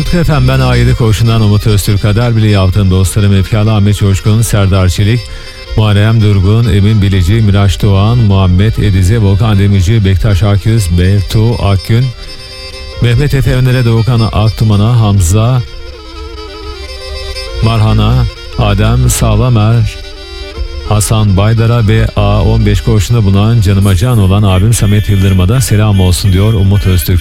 Utku efendim, ben A7 koğuşundan Umut Öztürk, Kader Bile yaptığım dostlarım Efkâlı Ahmet Coşkun, Serdar Çelik, Muharrem Durgun, Emin Bilici, Miraç Doğan, Muhammed Edize, Volkan Demirci, Bektaş Akyüz, Bertu Akgün, Mehmet Efe Öner'e, Doğukan Aktuman'a, Hamza Marhan'a, Adem Sağlamer, Hasan Baydar'a ve A15 koğuşunda bulunan canıma can olan abim Samet Yıldırım'a da selam olsun diyor Umut Öztürk.